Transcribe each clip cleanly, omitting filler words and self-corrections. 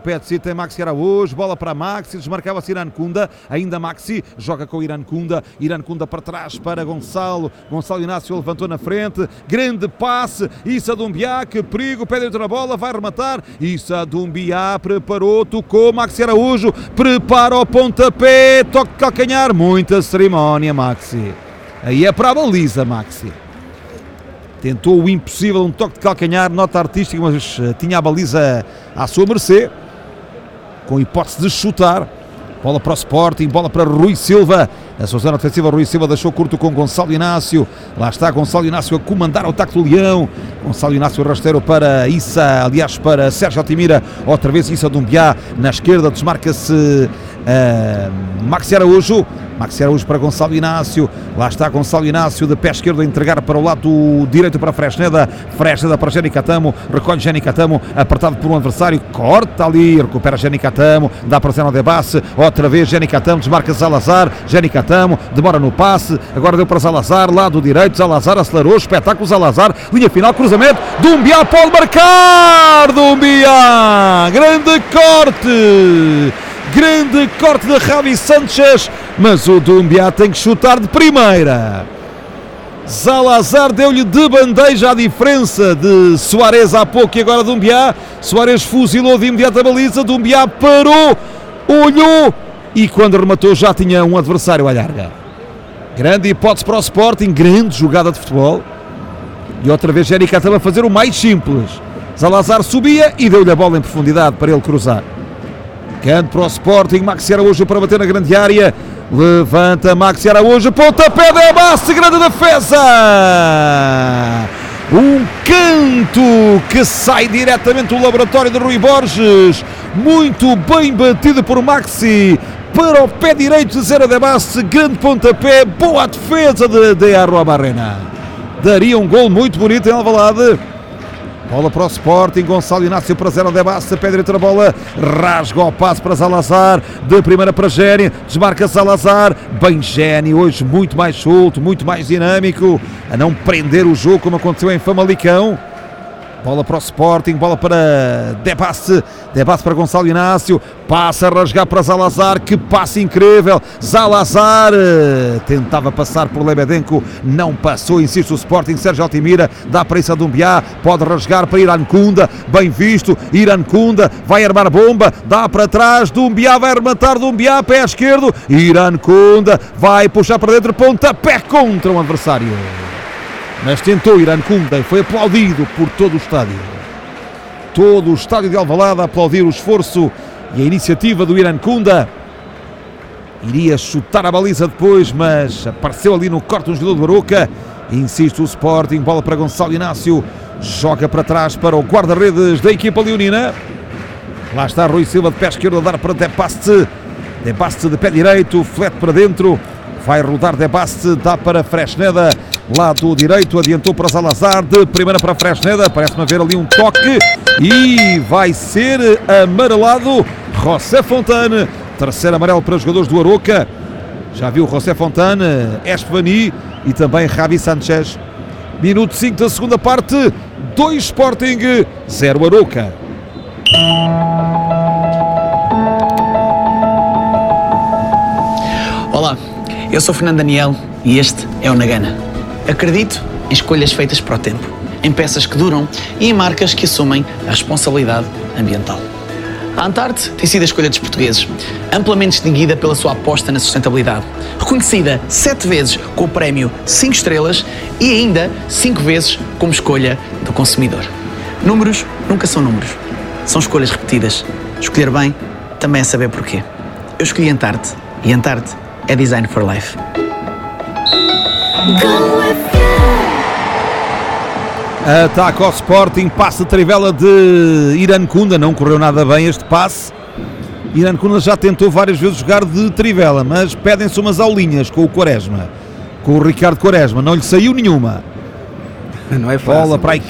pé de si, tem Maxi Araújo, bola para Maxi, desmarcava-se Irankunda, ainda Maxi, joga com Irankunda para trás para Gonçalo Inácio levantou na frente, grande passe, Issa Doumbia, que perigo, pé dentro da bola, vai rematar, Issa Doumbia preparou, tocou, Maxi Araújo, prepara o pontapé, toque de calcanhar, muita cerimónia Maxi, aí é para a baliza Maxi. Tentou o impossível, um toque de calcanhar, nota artística, mas tinha a baliza à sua mercê, com hipótese de chutar. Bola para o Sporting, bola para Rui Silva, a sua zona defensiva, Rui Silva deixou curto com Gonçalo Inácio, lá está Gonçalo Inácio a comandar o ataque do Leão, Gonçalo Inácio rasteiro para Issa, aliás para Sérgio Altimira, outra vez Issa Doumbia, na esquerda desmarca-se Maxi Araújo para Gonçalo Inácio, lá está Gonçalo Inácio de pé esquerdo a entregar para o lado direito para Fresneda para Jenny Catamo, recolhe Jenny Catamo, apertado por um adversário, corta ali, recupera Jenny Catamo, dá para Zeno Debasse, outra vez Jenny Catamo, desmarca Zalazar, Jenny Catamo, demora no passe, agora deu para Zalazar, lado direito, Zalazar acelerou, espetáculo Zalazar, linha final, cruzamento, Doumbia pode marcar, Doumbia, grande corte de Javi Sanchez, mas o Doumbia tem que chutar de primeira. Zalazar deu-lhe de bandeja a diferença de Soares há pouco e agora Doumbia. Soares fuzilou de imediato a baliza, Doumbia parou, olhou e quando rematou já tinha um adversário à larga. Grande hipótese para o Sporting, grande jogada de futebol. E outra vez Jenny Catamo a fazer o mais simples. Zalazar subia e deu-lhe a bola em profundidade para ele cruzar. Canto para o Sporting, Maxi Araújo para bater na grande área, levanta Maxi Araújo, pontapé de Abasse, grande defesa, um canto que sai diretamente do laboratório de Rui Borges, muito bem batido por Maxi, para o pé direito de Zeno de Abasse, grande pontapé, boa defesa de Arruabarrena, daria um gol muito bonito em Alvalade. Bola para o Sporting, Gonçalo Inácio para Zeno de Abasse, pé direito da bola, rasga o passe para Zalazar, de primeira para Géni, desmarca Zalazar, bem Géni, hoje muito mais solto, muito mais dinâmico, a não prender o jogo como aconteceu em Famalicão. Bola para o Sporting, bola para Debasse para Gonçalo Inácio, passa a rasgar para Zalazar, que passe incrível, Zalazar tentava passar por Lebedenko, não passou, insiste o Sporting, Sérgio Altimira, dá para Issa Doumbia, pode rasgar para Irankunda, bem visto, Irankunda vai armar bomba, dá para trás, Doumbia vai arrematar, Doumbia, pé esquerdo, Irankunda vai puxar para dentro, pontapé contra um adversário. Mas tentou Irankunda e foi aplaudido por todo o estádio. Todo o estádio de Alvalade a aplaudir o esforço e a iniciativa do Irankunda. Iria chutar a baliza depois, mas apareceu ali no corte um jogador do Arouca. Insiste o Sporting, bola para Gonçalo Inácio, joga para trás para o guarda-redes da equipa leonina. Lá está Rui Silva de pé esquerdo a dar para Debasse de pé direito, flete para dentro. Vai rodar Debasse, dá para Fresneda, lado direito, adiantou para Zalazar, de primeira para Fresneda, parece-me haver ali um toque e vai ser amarelado José Fontane, terceiro amarelo para os jogadores do Arouca, já viu José Fontane, Estvani e também Javi Sanchez. Minuto 5 da segunda parte, 2 Sporting, 0 Arouca. Olá, eu sou Fernando Daniel e este é o Nagana. Acredito em escolhas feitas para o tempo, em peças que duram e em marcas que assumem a responsabilidade ambiental. A Antarte tem sido a escolha dos portugueses, amplamente distinguida pela sua aposta na sustentabilidade, reconhecida 7 vezes com o prémio 5 estrelas e ainda 5 vezes como escolha do consumidor. Números nunca são números, são escolhas repetidas. Escolher bem também é saber porquê. Eu escolhi Antarte e Antarte é Design for Life. Ataque ao Sporting, passe de trivela de Irankunda, não correu nada bem este passe. Irankunda já tentou várias vezes jogar de trivela, mas pedem-se umas aulinhas com o Quaresma, com o Ricardo Quaresma, não lhe saiu nenhuma. Não é fácil. Bola para aí.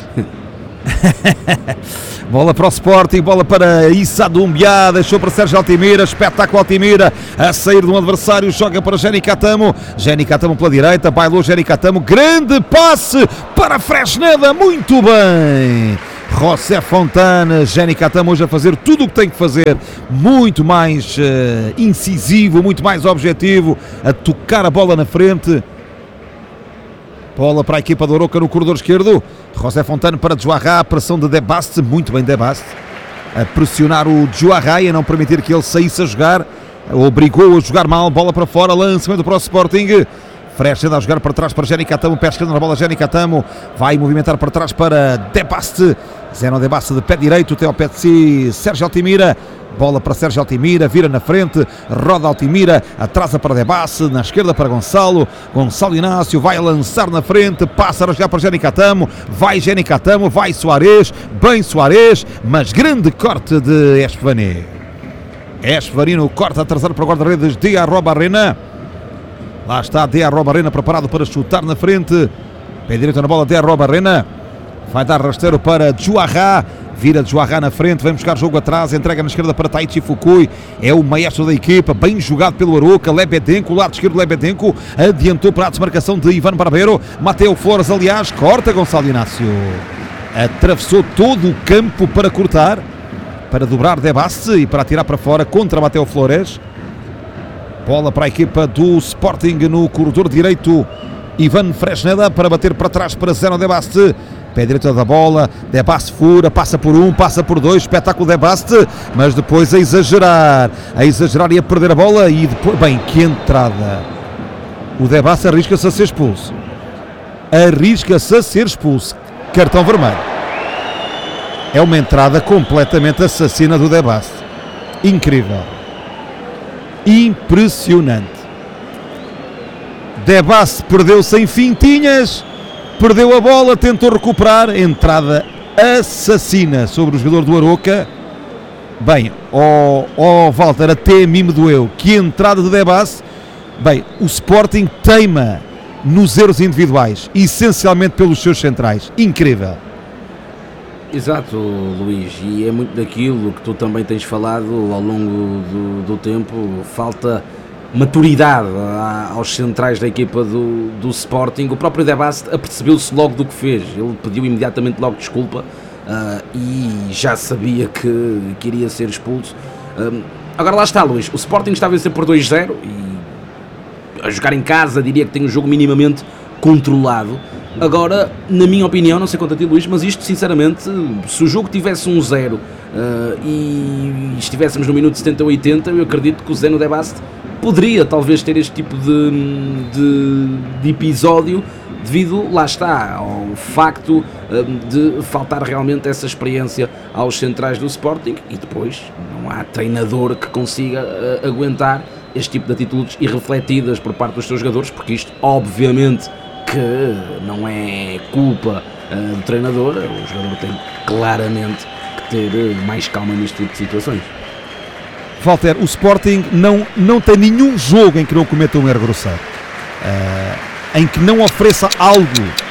Bola para o Sporting, bola para Issa Doumbia, deixou para Sérgio Altimira, espetáculo Altimira, a sair de um adversário, joga para Jenny Catamo pela direita, bailou Jenny Catamo, grande passe para Fresneda, muito bem, José Fontana, Jenny Catamo hoje a fazer tudo o que tem que fazer, muito mais incisivo, muito mais objetivo, a tocar a bola na frente. Bola para a equipa do Arouca no corredor esquerdo. José Fontana para Juarra, a pressão de Debaste, muito bem Debaste, a pressionar o Juarra e a não permitir que ele saísse a jogar, obrigou a jogar mal, bola para fora, lançamento para o Sporting. Fresneda a jogar para trás para Jenny Catamo, pé esquerdo na bola, Jenny Catamo vai movimentar para trás para Debaste, Zeno Debaste de pé direito, tem ao pé de si Sérgio Altimira, bola para Sérgio Altimira, vira na frente, roda Altimira, atrasa para Debaste, na esquerda para Gonçalo Inácio vai lançar na frente, passa a jogar para Jenny Catamo, vai Jenny Catamo, vai Soares, bem Soares, mas grande corte de Espevarino corta a traseira para o guarda-redes de Arrobarrena. Lá está de Arrobarrena preparado para chutar na frente, pé direito na bola de Arrobarrena, vai dar rasteiro para Juarra, vira Juarra na frente, vem buscar jogo atrás, entrega na esquerda para Taichi Fukui, é o maestro da equipa, bem jogado pelo Arouca, Lebedenko, lado esquerdo Lebedenko, adiantou para a desmarcação de Ivan Barbeiro, Mateo Flores aliás, corta Gonçalo Inácio, atravessou todo o campo para cortar, para dobrar Debaste e para atirar para fora contra Mateo Flores. Bola para a equipa do Sporting no corredor direito, Ivan Fresneda para bater para trás para Zeno Debaste, pé direito da bola, Debaste fura, passa por um, passa por dois, espetáculo Debaste, mas depois a exagerar e a perder a bola e depois, bem, que entrada, o Debaste arrisca-se a ser expulso, cartão vermelho, é uma entrada completamente assassina do Debaste, incrível. Impressionante. Debaste perdeu sem fintinhas, perdeu a bola, tentou recuperar, entrada assassina sobre o jogador do Arouca. Bem, Walter, até a mim me doeu. Que entrada de Debaste. Bem, o Sporting teima nos erros individuais, essencialmente pelos seus centrais. Incrível. Exato, Luís, e é muito daquilo que tu também tens falado ao longo do tempo, falta maturidade aos centrais da equipa do Sporting. O próprio Debaste apercebeu-se logo do que fez, ele pediu imediatamente logo desculpa e já sabia que iria ser expulso. Agora lá está, Luís, o Sporting está a vencer por 2-0 e a jogar em casa diria que tem um jogo minimamente controlado. Agora, na minha opinião, não sei quanto a ti, Luís, mas isto, sinceramente, se o jogo tivesse 1-0 e estivéssemos no minuto 70 ou 80, eu acredito que o Zeno Debaste poderia talvez ter este tipo de episódio, devido, lá está, ao facto de faltar realmente essa experiência aos centrais do Sporting, e depois não há treinador que consiga aguentar este tipo de atitudes irrefletidas por parte dos seus jogadores, porque isto, obviamente, que não é culpa do treinador, o jogador tem claramente que ter mais calma neste tipo de situações. Walter, o Sporting não tem nenhum jogo em que não cometa um erro grosseiro, em que não ofereça algo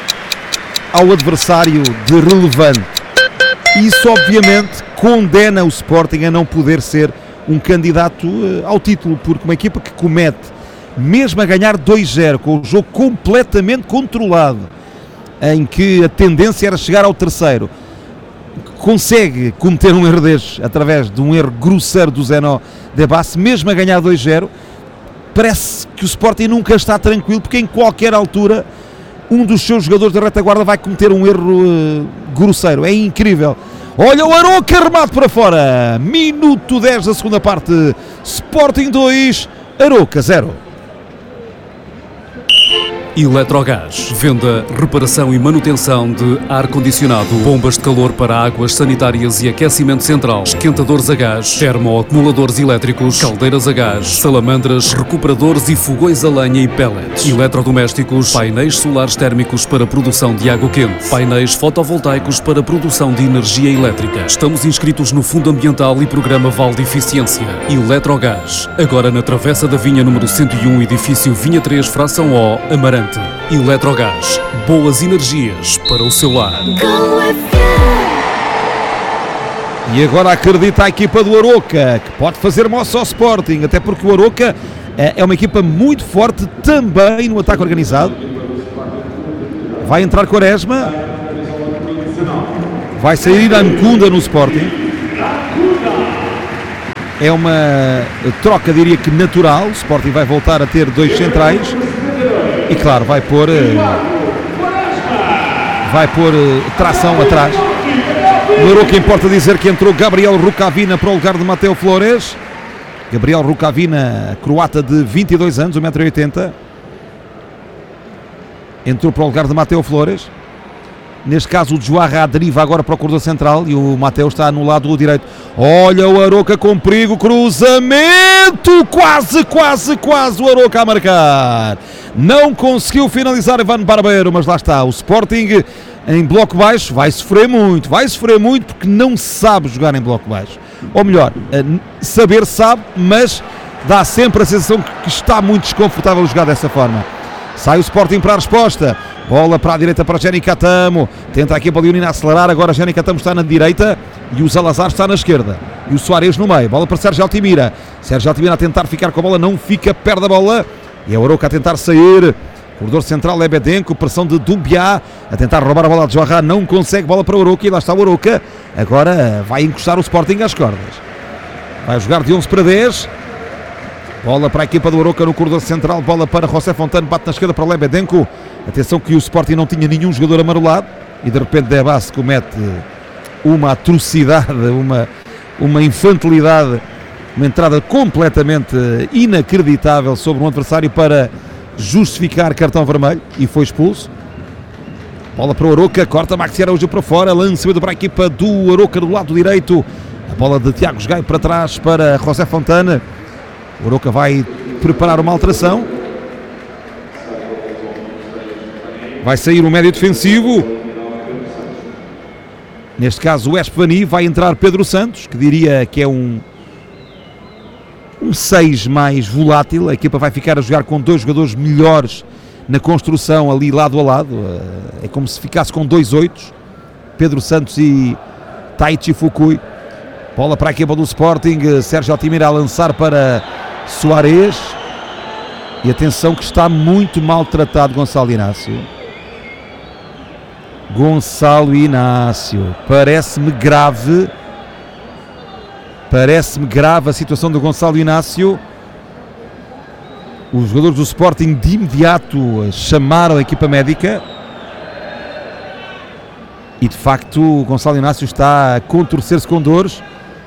ao adversário de relevante. Isso obviamente condena o Sporting a não poder ser um candidato ao título, porque uma equipa que comete, mesmo a ganhar 2-0, com o jogo completamente controlado, em que a tendência era chegar ao terceiro, consegue cometer um erro destes, através de um erro grosseiro do Zeno Debaste, mesmo a ganhar 2-0, parece que o Sporting nunca está tranquilo, porque em qualquer altura um dos seus jogadores da retaguarda vai cometer um erro grosseiro. É incrível. Olha o Arouca, remate para fora. Minuto 10 da segunda parte. Sporting 2, Arouca 0. Eletrogás, venda, reparação e manutenção de ar-condicionado, bombas de calor para águas sanitárias e aquecimento central, esquentadores a gás, termoacumuladores elétricos, caldeiras a gás, salamandras, recuperadores e fogões a lenha e pellets, eletrodomésticos, painéis solares térmicos para produção de água quente, painéis fotovoltaicos para produção de energia elétrica. Estamos inscritos no Fundo Ambiental e Programa Val de Eficiência. Eletrogás, agora na Travessa da Vinha número 101, edifício Vinha 3, fração O, Amarante. Eletrogás, boas energias para o seu lar. E agora acredita a equipa do Arouca, que pode fazer moça ao Sporting, até porque o Arouca é uma equipa muito forte também no ataque organizado. Vai entrar Quaresma, Vai sair a Ancunda no Sporting. É uma troca, diria que natural. O Sporting vai voltar a ter 2 centrais. E claro, vai pôr tração atrás. No Arouca importa dizer que entrou Gabriel Rukavina para o lugar de Mateo Flores. Gabriel Rukavina, croata de 22 anos, 1,80 m. Entrou para o lugar de Mateo Flores. Neste caso o Joarra deriva agora para o corredor central e o Mateo está no lado direito. Olha o Arouca com perigo, cruzamento, quase o Arouca a marcar. Não conseguiu finalizar Ivan Barbeiro, mas lá está, o Sporting em bloco baixo vai sofrer muito porque não sabe jogar em bloco baixo. Ou melhor, saber sabe, mas dá sempre a sensação que está muito desconfortável jogar dessa forma. Sai o Sporting para a resposta. Bola para a direita para Jenny Catamo. Tenta aqui a Baliunina acelerar. Agora Jenny Catamo está na direita e o Salazar está na esquerda. E o Soares no meio. Bola para Sérgio Altimira. Sérgio Altimira a tentar ficar com a bola. Não fica, perde a bola. E é o Arouca a tentar sair. Corredor central é Bedenco. Pressão de Dumbiá. A tentar roubar a bola de Joarra. Não consegue. Bola para o Arouca. E lá está o Arouca. Agora vai encostar o Sporting às cordas. Vai jogar de 11 para 10. Bola para a equipa do Arouca no corredor central. Bola para José Fontano. Bate na esquerda para o Lebedenko. Atenção que o Sporting não tinha nenhum jogador amarelado. E de repente Debas comete uma atrocidade, uma infantilidade. Uma entrada completamente inacreditável sobre um adversário para justificar cartão vermelho. E foi expulso. Bola para o Arouca. Corta Maxi Araújo para fora. Lançamento para a equipa do Arouca do lado direito. A bola de Tiago Gaio para trás para José Fontana. O Arouca vai preparar uma alteração. Vai sair o médio defensivo. Neste caso o Espani. Vai entrar Pedro Santos, que diria que é um 6 mais volátil. A equipa vai ficar a jogar com 2 jogadores melhores na construção ali lado a lado. É como se ficasse com 2 8s. Pedro Santos e Taichi Fukui. Bola para a equipa do Sporting. Sérgio Altimira a lançar para Soares. E atenção que está muito maltratado Gonçalo Inácio. Parece-me grave a situação do Gonçalo Inácio. Os jogadores do Sporting de imediato chamaram a equipa médica. E de facto o Gonçalo Inácio está a contorcer-se com dores.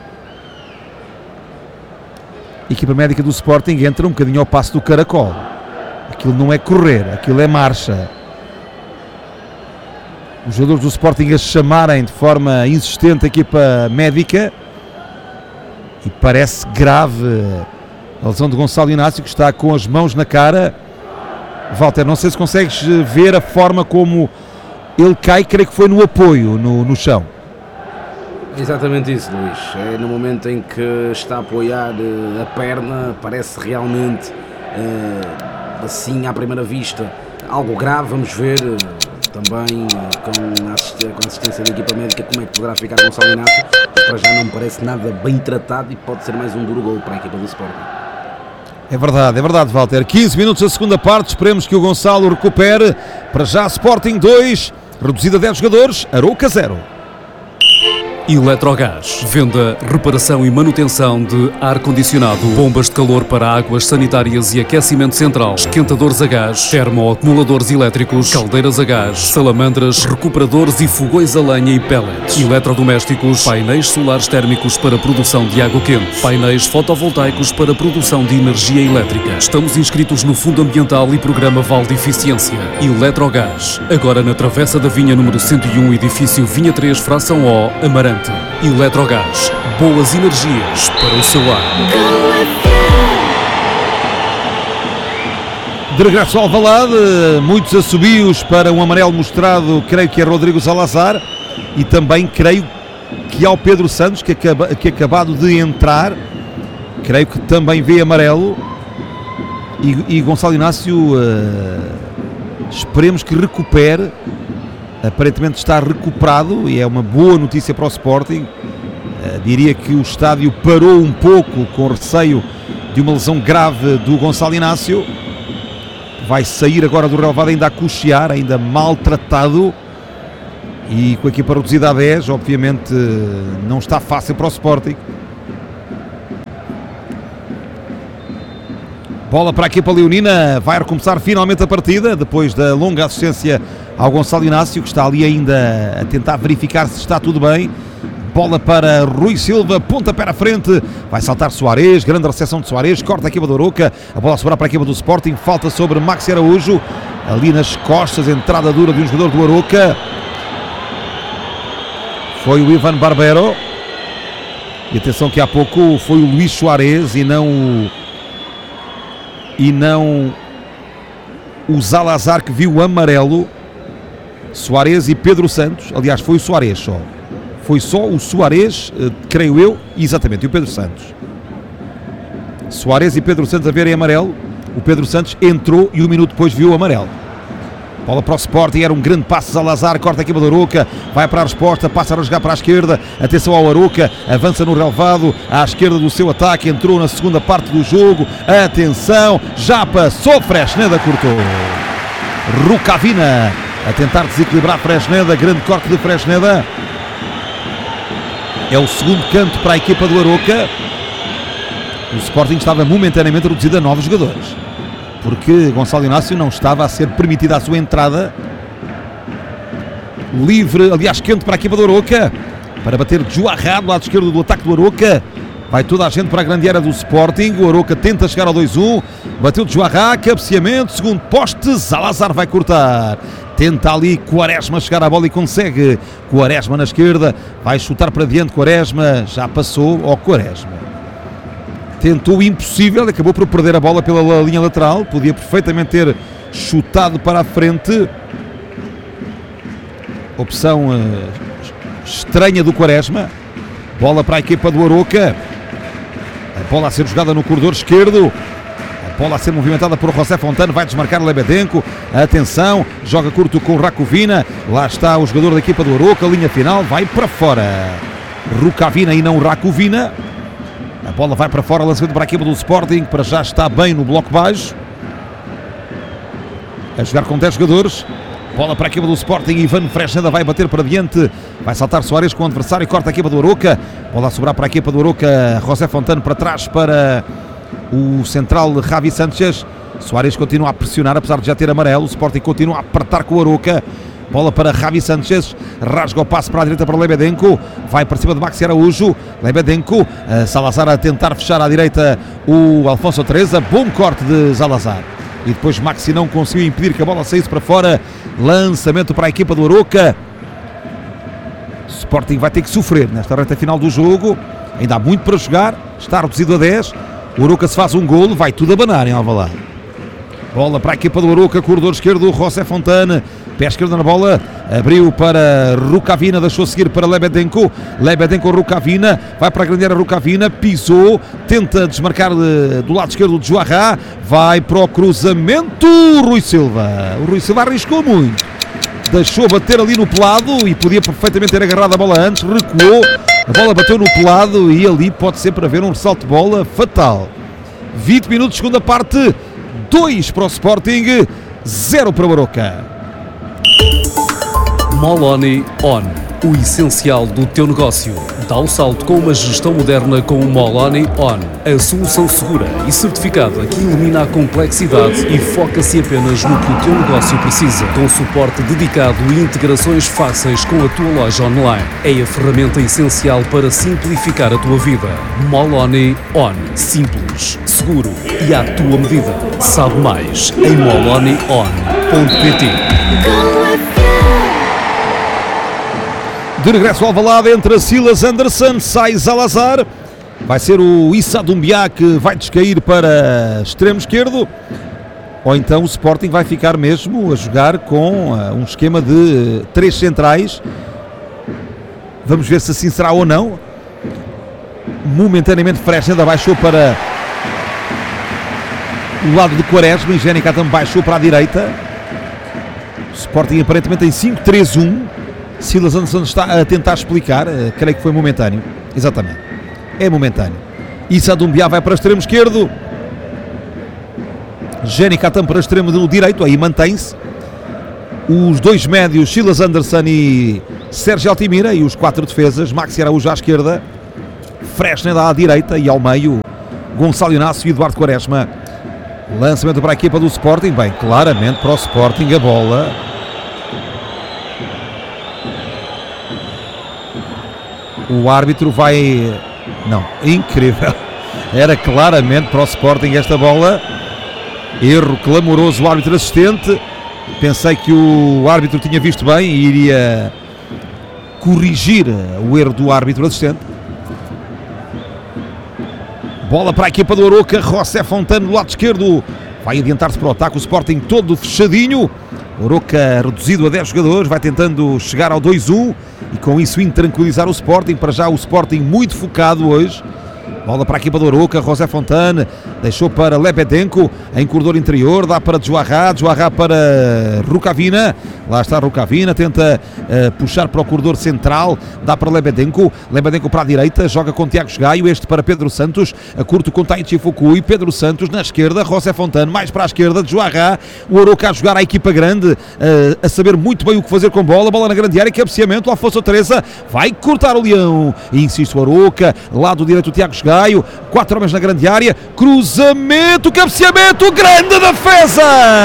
A equipa médica do Sporting entra um bocadinho ao passo do caracol. Aquilo não é correr, aquilo é marcha. Os jogadores do Sporting a chamarem de forma insistente a equipa médica. E parece grave a lesão de Gonçalo Inácio, que está com as mãos na cara. Walter, não sei se consegues ver a forma como ele cai, creio que foi no apoio, no chão. Exatamente isso, Luís. É no momento em que está a apoiar a perna, parece realmente, assim à primeira vista, algo grave. Vamos ver também com a assistência da equipa médica como é que poderá ficar Gonçalo Inácio. Para já não me parece nada bem tratado e pode ser mais um duro gol para a equipa do Sporting. É verdade, Walter. 15 minutos da segunda parte, esperemos que o Gonçalo recupere. Para já Sporting 2, reduzido a 10 jogadores, Arouca 0. Eletrogás. Venda, reparação e manutenção de ar-condicionado, bombas de calor para águas sanitárias e aquecimento central, esquentadores a gás, termoacumuladores elétricos, caldeiras a gás, salamandras, recuperadores e fogões a lenha e pellets, eletrodomésticos, painéis solares térmicos para produção de água quente, painéis fotovoltaicos para produção de energia elétrica. Estamos inscritos no Fundo Ambiental e Programa Val de Eficiência. Eletrogás. Agora na Travessa da Vinha número 101, edifício Vinha 3, fração O, Amarante. Eletrogás, boas energias para o seu ar. De regresso ao Alvalade, muitos assobios para um amarelo mostrado, creio que é Rodrigo Salazar, e também creio que ao Pedro Santos, que acabado de entrar, creio que também vê amarelo, e Gonçalo Inácio, esperemos que recupere. Aparentemente está recuperado e é uma boa notícia para o Sporting. Diria que o estádio parou um pouco com receio de uma lesão grave do Gonçalo Inácio. Vai sair agora do relevado ainda a cochear, ainda maltratado. E com a equipa reduzida a 10, obviamente não está fácil para o Sporting. Bola para a equipa leonina, vai recomeçar finalmente a partida, depois da longa assistência ao Gonçalo Inácio, que está ali ainda a tentar verificar se está tudo bem. Bola para Rui Silva, pontapé à frente, vai saltar Soares, grande recepção de Soares, corta a equipa do Arouca, a bola a sobrar para a equipa do Sporting, falta sobre Maxi Araújo, ali nas costas, entrada dura de um jogador do Arouca. Foi o Ivan Barbero, e atenção que há pouco foi o Luís Soares e não o Zalazar que viu o amarelo. Soares e Pedro Santos, aliás foi o Soares só. Foi só o Soares, creio eu, exatamente, e o Pedro Santos. Soares e Pedro Santos a verem amarelo. O Pedro Santos entrou e um minuto depois viu o amarelo. Bola para o Sporting, era um grande passe. Zalazar, corta a equipa do Arouca, vai para a resposta, passa a jogar para a esquerda. Atenção ao Arouca, avança no relevado, à esquerda do seu ataque, entrou na segunda parte do jogo. Atenção, já passou, Fresneda cortou. Rukavina a tentar desequilibrar Fresneda, grande corte de Fresneda. É o segundo canto para a equipa do Arouca. O Sporting estava momentaneamente reduzido a 9 jogadores, porque Gonçalo Inácio não estava a ser permitida a sua entrada. Livre, aliás, quente para a equipa do Arouca, para bater Juarra do lado esquerdo do ataque do Arouca. Vai toda a gente para a grande área do Sporting. O Arouca tenta chegar ao 2-1. Bateu Juarra, cabeceamento, segundo poste. Zalazar vai cortar. Tenta ali Quaresma chegar à bola e consegue. Quaresma na esquerda, vai chutar para diante. Quaresma já passou ao Quaresma. Tentou o impossível, acabou por perder a bola pela linha lateral. Podia perfeitamente ter chutado para a frente. Opção estranha do Quaresma. Bola para a equipa do Arouca. A bola a ser jogada no corredor esquerdo. A bola a ser movimentada por José Fontano. Vai desmarcar Lebedenko. Atenção, joga curto com Rukavina. Lá está o jogador da equipa do Arouca. Linha final, vai para fora. Rukavina e não Rukavina. A bola vai para fora, lançamento para a equipa do Sporting, para já está bem no bloco baixo. A jogar com 10 jogadores. Bola para a equipa do Sporting, Ivan Fresneda vai bater para diante. Vai saltar Soares com o adversário, corta a equipa do Arouca. Bola a sobrar para a equipa do Arouca, José Fontano para trás para o central Javi Sánchez. Soares continua a pressionar, apesar de já ter amarelo. O Sporting continua a apertar com o Arouca. Bola para Javi Sánchez, rasga o passe para a direita para Lebedenko, vai para cima de Maxi Araújo. Lebedenko, Salazar a tentar fechar à direita o Alfonso Teresa, bom corte de Salazar. E depois Maxi não conseguiu impedir que a bola saísse para fora. Lançamento para a equipa do Arouca. O Sporting vai ter que sofrer nesta reta final do jogo. Ainda há muito para jogar, está reduzido a 10. O Arouca se faz um golo, vai tudo abanar em Alvalade. Bola para a equipa do Arouca, corredor esquerdo, José Fontana. Pé esquerdo na bola, abriu para Rukavina, deixou seguir para Lebedenko. Lebedenko, Rukavina, vai para a grande área Rukavina, pisou, tenta desmarcar do lado esquerdo de Juarra, vai para o cruzamento, Rui Silva. O Rui Silva arriscou muito, deixou bater ali no pelado e podia perfeitamente ter agarrado a bola antes, recuou, a bola bateu no pelado e ali pode ser para ver um ressalto de bola fatal. 20 minutos, segunda parte, 2 para o Sporting, 0 para o Arouca. Moloni On, o essencial do teu negócio. Dá o salto com uma gestão moderna com o Moloni On, a solução segura e certificada que elimina a complexidade e foca-se apenas no que o teu negócio precisa, com suporte dedicado e integrações fáceis com a tua loja online. É a ferramenta essencial para simplificar a tua vida. Moloni On, simples, seguro e à tua medida. Sabe mais em molonion.pt. De regresso ao Alvalade, entra Silas Anderson, sai Zalazar. Vai ser o Issa Doumbia que vai descair para extremo esquerdo. Ou então o Sporting vai ficar mesmo a jogar com um esquema de 3 centrais. Vamos ver se assim será ou não. Momentaneamente Fresneda baixou para o lado de Quaresma e Jénica também baixou para a direita. O Sporting aparentemente em 5-3-1. Silas Anderson está a tentar explicar, creio que foi momentâneo. Exatamente, é momentâneo. Issa Doumbia vai para o extremo esquerdo. Jénica também para o extremo direito, aí mantém-se. Os dois médios, Silas Anderson e Sérgio Altimira e os 4 defesas, Maxi Araújo à esquerda, Fresneda à direita e ao meio Gonçalo Inácio e Eduardo Quaresma. Lançamento para a equipa do Sporting, bem, claramente para o Sporting a bola. O árbitro vai... Não, incrível. Era claramente para o Sporting esta bola. Erro clamoroso do árbitro assistente. Pensei que o árbitro tinha visto bem e iria corrigir o erro do árbitro assistente. Bola para a equipa do Arouca, José Fontana do lado esquerdo. Vai adiantar-se para o ataque, o Sporting todo fechadinho. O Arouca reduzido a 10 jogadores, vai tentando chegar ao 2-1 e com isso intranquilizar o Sporting. Para já o Sporting muito focado hoje. Bola para a equipa do Arouca, José Fontana deixou para Lebedenko em corredor interior, dá para Joarra para Rukavina, lá está Rukavina, tenta puxar para o corredor central, dá para Lebedenko para a direita, joga com Tiago Gaio, este para Pedro Santos, a curto com Taichi Fukui, Pedro Santos na esquerda, José Fontana mais para a esquerda, Joarra, o Arouca a jogar à equipa grande, a saber muito bem o que fazer com bola na grande área, cabeceamento, Afonso Teresa vai cortar o Leão, e insiste o Arouca, lado direito Tiago Gaio, 4 homens na grande área, cruzamento, cabeceamento, grande defesa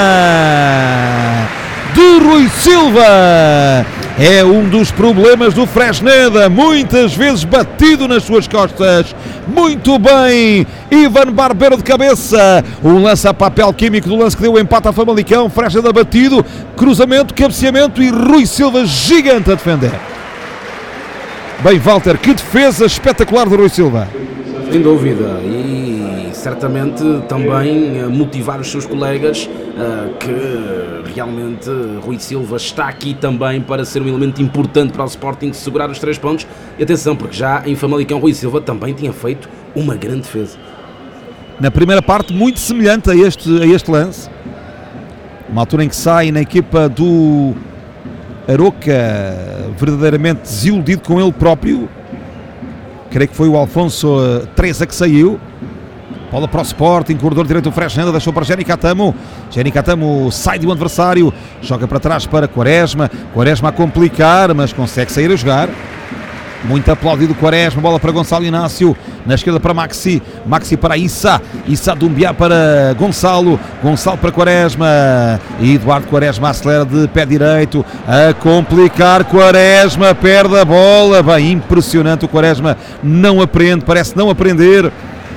de Rui Silva. É um dos problemas do Fresneda, muitas vezes batido nas suas costas. Muito bem, Ivan Barbeiro de cabeça, um lance a papel químico do lance que deu o empate a Famalicão. Fresneda batido, cruzamento, cabeceamento e Rui Silva gigante a defender. Bem, Walter, que defesa espetacular de Rui Silva. Sem dúvida, e certamente também motivar os seus colegas que realmente Rui Silva está aqui também para ser um elemento importante para o Sporting segurar os 3 pontos. E atenção, porque já em Famalicão Rui Silva também tinha feito uma grande defesa. Na primeira parte, muito semelhante a este lance. Uma altura em que sai na equipa do Arouca verdadeiramente desiludido com ele próprio. Creio que foi o Alfonso Teresa que saiu. Bola para o Sporting, corredor direito do Fresneda, deixou para Jenny Catamo. Jenny Catamo sai de um adversário, joga para trás para Quaresma. Quaresma a complicar, mas consegue sair a jogar. Muito aplaudido Quaresma, bola para Gonçalo Inácio, na esquerda para Maxi, Maxi para Issa Dumbiá para Gonçalo para Quaresma, e Eduardo Quaresma acelera de pé direito, a complicar Quaresma, perde a bola, bem, impressionante o Quaresma, não aprende, parece não aprender,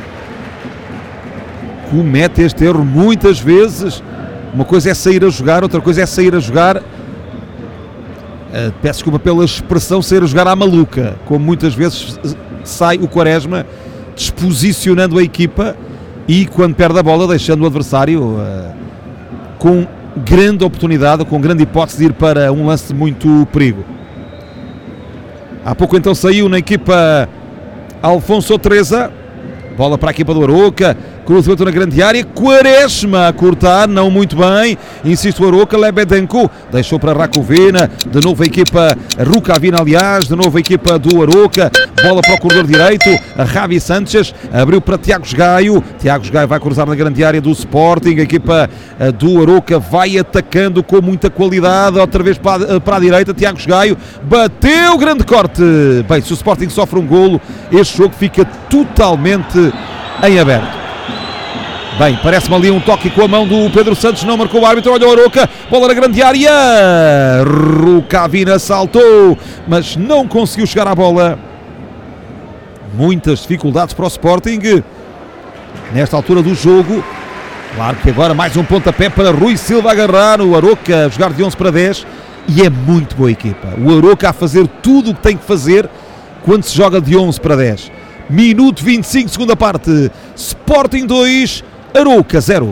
comete este erro muitas vezes. Uma coisa é sair a jogar, outra coisa é sair a jogar, peço desculpa pela expressão, sair a jogar à maluca, como muitas vezes sai o Quaresma, desposicionando a equipa e quando perde a bola deixando o adversário com grande oportunidade, com grande hipótese de ir para um lance de muito perigo. Há pouco então saiu na equipa Alfonso Teresa, bola para a equipa do Arouca, cruzamento na grande área, Quaresma a cortar, não muito bem, insiste o Arouca, Lebedenko, deixou para Racovina, de novo a equipa Rukavina, aliás, de novo a equipa do Arouca, bola para o corredor direito, a Javi Sanchez, abriu para Tiago Gaio vai cruzar na grande área do Sporting, a equipa do Arouca vai atacando com muita qualidade, outra vez para a direita, Tiago Gaio, bateu, grande corte, bem, se o Sporting sofre um golo, este jogo fica totalmente em aberto. Bem, parece-me ali um toque com a mão do Pedro Santos, não marcou o árbitro, olha o Arouca, bola na grande área, Rukavina saltou, mas não conseguiu chegar à bola. Muitas dificuldades para o Sporting nesta altura do jogo. Claro que agora mais um pontapé para Rui Silva agarrar, o Arouca a jogar de 11 para 10 e é muito boa equipa. O Arouca a fazer tudo o que tem que fazer quando se joga de 11 para 10. Minuto 25, segunda parte, Sporting 2, Arouca 0.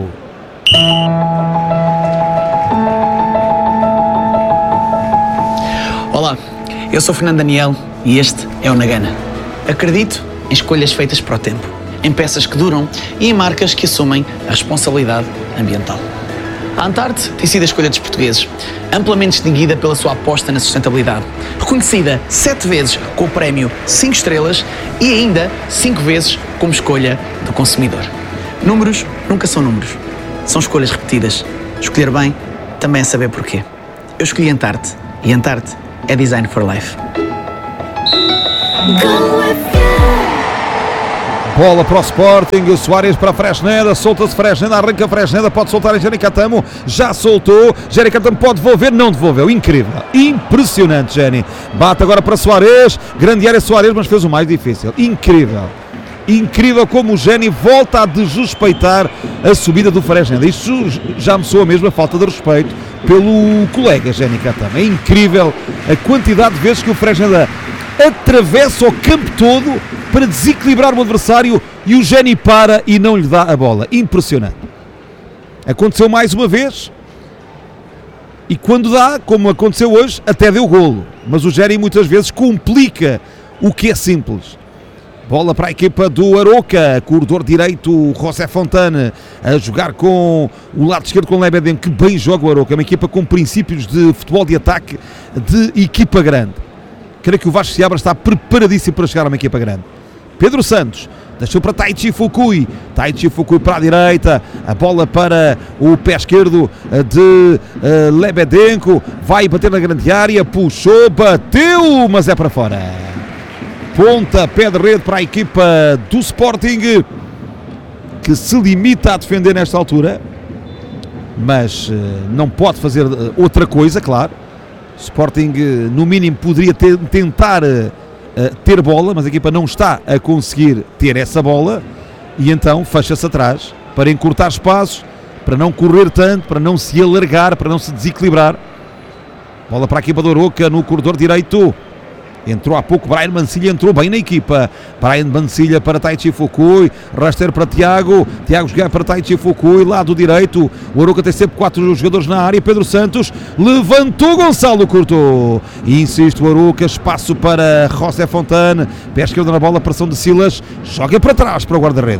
Olá, eu sou Fernando Daniel e este é o Nagana. Acredito em escolhas feitas para o tempo, em peças que duram e em marcas que assumem a responsabilidade ambiental. A Antarte tem sido a escolha dos portugueses, amplamente distinguida pela sua aposta na sustentabilidade, reconhecida 7 vezes com o prémio 5 estrelas e ainda 5 vezes como escolha do consumidor. Números nunca são números, são escolhas repetidas. Escolher bem também é saber porquê. Eu escolhi Antarte e Antarte é Design for Life. Bola para o Sporting, o Soares para Fresneda, solta-se Fresneda, arranca Fresneda, pode soltar em Jenny Catamo, já soltou, Jenny Catamo pode devolver, não devolveu, incrível, impressionante Jenny, bate agora para Soares, grande área Soares, mas fez o mais difícil, incrível como o Jenny volta a desrespeitar a subida do Fresneda, isto já me soa mesmo a falta de respeito pelo colega Jenny Catamo, é incrível a quantidade de vezes que o Fresneda atravessa o campo todo para desequilibrar o adversário e o Jenny para e não lhe dá a bola. Impressionante. Aconteceu mais uma vez e quando dá, como aconteceu hoje, até deu golo. Mas o Jenny muitas vezes complica o que é simples. Bola para a equipa do Aroca, corredor direito, José Fontana a jogar com o lado esquerdo com o Lebedem, que bem joga o Aroca, é uma equipa com princípios de futebol de ataque de equipa grande. Creio que o Vasco Seabra está preparadíssimo para chegar a uma equipa grande. Pedro Santos deixou para Taichi Fukui para a direita, a bola para o pé esquerdo de Lebedenko, vai bater na grande área, puxou, bateu, mas é para fora. Ponta, pé de rede para a equipa do Sporting, que se limita a defender nesta altura, mas não pode fazer outra coisa, claro. Sporting, no mínimo, poderia tentar ter bola, mas a equipa não está a conseguir ter essa bola e então fecha-se atrás para encurtar espaços, para não correr tanto, para não se alargar, para não se desequilibrar. Bola para a equipa do Aroca no corredor direito. Entrou há pouco Brian Mancilha, entrou bem na equipa. Brian Mancilha para Taichi Fukui, rasteiro para Tiago jogar para Taichi Fukui, lado direito. O Aroca tem sempre 4 jogadores na área. Pedro Santos levantou, Gonçalo cortou. E insiste o Aroca, espaço para José Fontana, pé esquerdo na bola, pressão de Silas, joga para trás para o guarda-redes.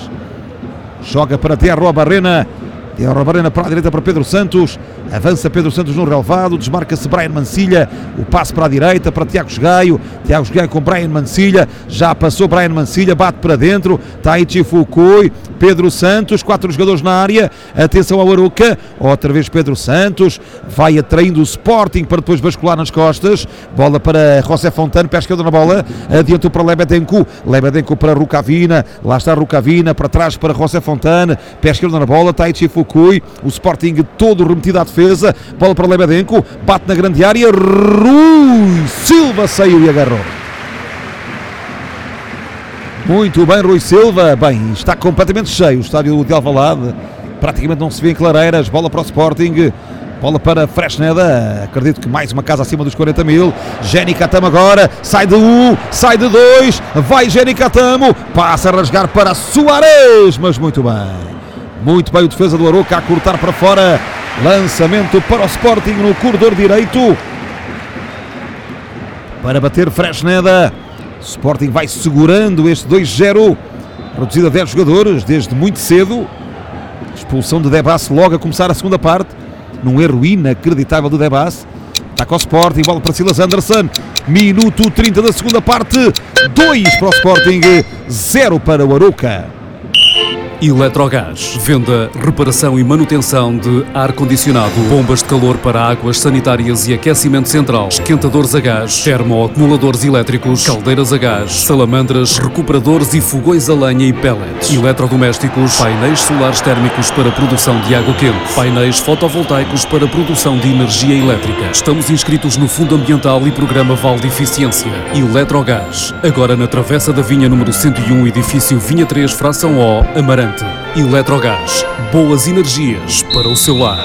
Joga para Tiago Barrena. Tiago Barrena para a direita para Pedro Santos, avança Pedro Santos no relevado, desmarca-se Brian Mancilha, o passe para a direita para Tiago Gaio com Brian Mancilha, já passou Brian Mancilha, bate para dentro, Taichi Fukui, Pedro Santos, 4 jogadores na área, atenção ao Aroca, outra vez Pedro Santos, vai atraindo o Sporting para depois bascular nas costas, bola para José Fontana, pé esquerdo na bola, adiantou para Lebedenko para Rukavina, lá está Rukavina, para trás para José Fontana, pé esquerdo na bola, Taichi Fukui, o Sporting todo remetido à defesa, bola para Lebedenko, bate na grande área, Rui Silva saiu e agarrou. Muito bem, Rui Silva, bem, está completamente cheio o estádio de Alvalade, praticamente não se vê em clareiras, bola para o Sporting, bola para Fresneda, acredito que mais uma casa acima dos 40 mil, Jenny Catamo agora, sai de 1, sai de 2, vai Jenny Catamo, passa a rasgar para Soares, mas muito bem o defesa do Aroca a cortar para fora, lançamento para o Sporting no corredor direito, para bater Fresneda, Sporting vai segurando este 2-0, reduzido a 10 jogadores desde muito cedo, expulsão de Debasse logo a começar a segunda parte, num erro inacreditável do Debasse, ataca o Sporting, bola para Silas Anderson, minuto 30 da segunda parte, 2 para o Sporting, 0 para o Aroca. Eletrogás, venda, reparação e manutenção de ar-condicionado, bombas de calor para águas sanitárias e aquecimento central, esquentadores a gás, termoacumuladores elétricos, caldeiras a gás, salamandras, recuperadores e fogões a lenha e pellets, eletrodomésticos, painéis solares térmicos para produção de água quente, painéis fotovoltaicos para produção de energia elétrica. Estamos inscritos no Fundo Ambiental e Programa Val de Eficiência. Eletrogás, agora na Travessa da Vinha número 101, edifício Vinha 3, fração O, Amarante. Eletrogás, boas energias para o seu lar.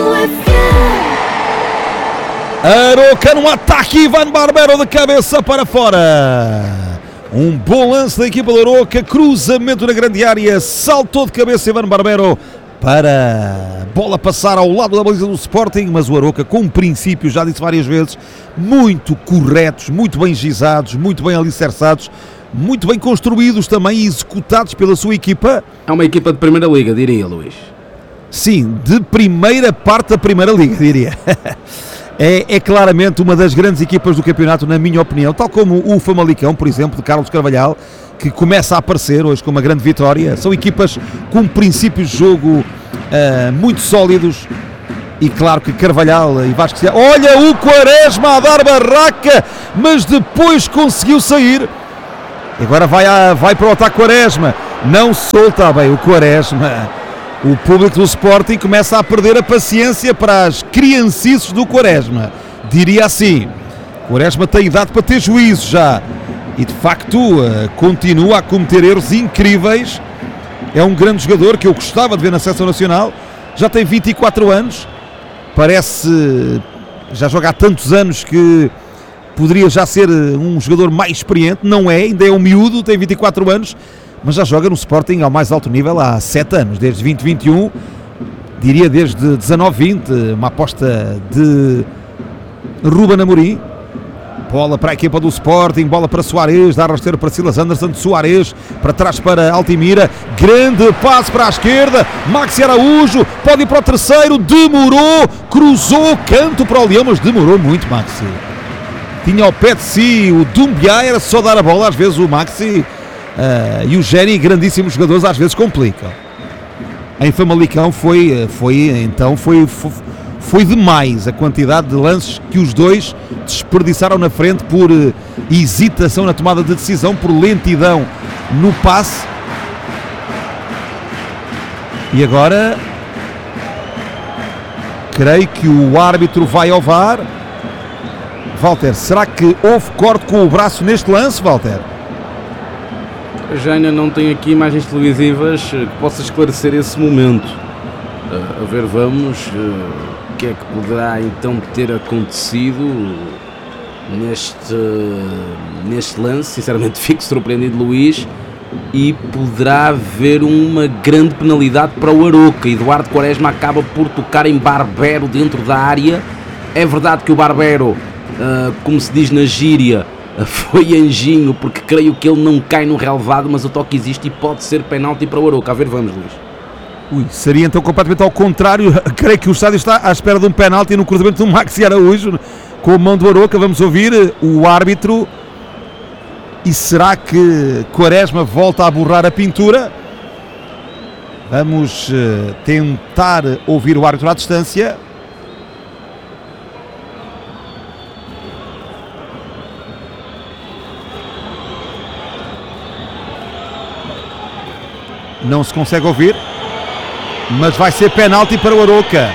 Aroca no ataque, Ivan Barbero de cabeça para fora. Um bom lance da equipa do Aroca, cruzamento na grande área, saltou de cabeça Ivan Barbero para a bola passar ao lado da baliza do Sporting, mas o Aroca com princípios, já disse várias vezes, muito corretos, muito bem gizados, muito bem alicerçados, muito bem construídos também e executados pela sua equipa. É uma equipa de Primeira Liga, diria, Luís. Sim, de primeira parte da Primeira Liga, diria. É claramente uma das grandes equipas do campeonato, na minha opinião, tal como o Famalicão, por exemplo, de Carlos Carvalhal, que começa a aparecer hoje com uma grande vitória. São equipas com princípios de jogo muito sólidos, E claro que Carvalhal e Vasco Seabra. Olha o Quaresma a dar barraca, mas depois conseguiu sair. Agora vai para o ataque Quaresma. Não solta bem o Quaresma. O público do Sporting começa a perder a paciência para as criancices do Quaresma. Diria assim, Quaresma tem idade para ter juízo já. E de facto continua a cometer erros incríveis. É um grande jogador que eu gostava de ver na Seleção Nacional. Já tem 24 anos. Parece, já joga há tantos anos que poderia já ser um jogador mais experiente. Não é, ainda é um miúdo, tem 24 anos. Mas já joga no Sporting ao mais alto nível há 7 anos. Desde 2021, diria desde 19-20. Uma aposta de Ruben Amorim. Bola para a equipa do Sporting, bola para Soares, dá rasteiro para Silas Anderson, de Soares para trás para Altimira, grande passe para a esquerda, Maxi Araújo, pode ir para o terceiro, demorou, cruzou, canto para o Leão, mas demorou muito Maxi. Tinha ao pé de si o Doumbia, era só dar a bola, às vezes o Maxi e o Géni, grandíssimos jogadores, às vezes complicam. Em Famalicão foi demais a quantidade de lances que os dois desperdiçaram na frente por hesitação na tomada de decisão, por lentidão no passe. E agora creio que o árbitro vai ao VAR. Walter, será que houve corte com o braço neste lance, Walter? Já ainda não tenho aqui imagens televisivas que possa esclarecer esse momento. A ver, vamos... O que é que poderá então ter acontecido neste lance? Sinceramente fico surpreendido, Luís, e poderá haver uma grande penalidade para o Aroca. Eduardo Quaresma acaba por tocar em Barbero dentro da área. É verdade que o Barbero, como se diz na gíria, foi anjinho, porque creio que ele não cai no relevado, mas o toque existe e pode ser penalti para o Aroca. A ver, vamos, Luís. Seria então completamente ao contrário. Creio que o estádio está à espera de um penalti no cruzamento do Maxi Araújo com a mão do Aroca. Vamos ouvir o árbitro. E será que Quaresma volta a borrar a pintura? Vamos tentar ouvir o árbitro à distância. Não se consegue ouvir, mas vai ser penalti para o Aroca.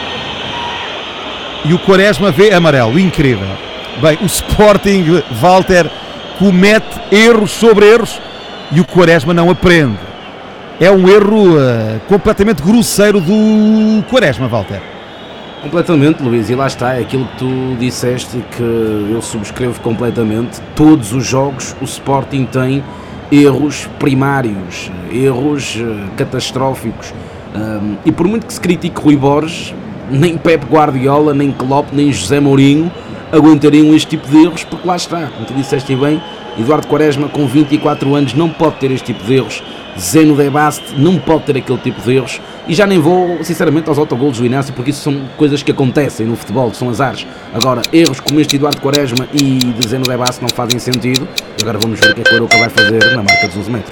E o Quaresma vê amarelo, incrível. Bem, o Sporting, Walter, comete erros sobre erros e o Quaresma não aprende. É um erro completamente grosseiro do Quaresma, Walter. Completamente, Luís, e lá está, é aquilo que tu disseste que eu subscrevo completamente. Todos os jogos o Sporting tem erros primários, erros catastróficos. E por muito que se critique Rui Borges, nem Pep Guardiola, nem Klopp, nem José Mourinho aguentariam este tipo de erros, porque lá está, como tu disseste bem, Eduardo Quaresma com 24 anos não pode ter este tipo de erros, Zeno de Baste não pode ter aquele tipo de erros, e já nem vou sinceramente aos autogolos do Inácio, porque isso são coisas que acontecem no futebol, são azares. Agora, erros como este de Eduardo Quaresma e de Zeno de Baste não fazem sentido, e agora vamos ver o que é que o Aroca vai fazer na marca dos 11 metros.